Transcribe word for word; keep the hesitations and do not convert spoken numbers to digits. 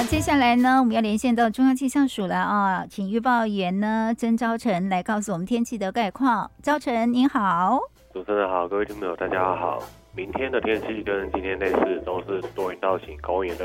接下来呢，我们要连线到中央气象署了啊，请预报员呢曾昭成来告诉我们天气的概况。昭成您好。 主持人好，各位听众朋友大家好。明天的天气跟今天类似，都是多云到晴，高温炎热。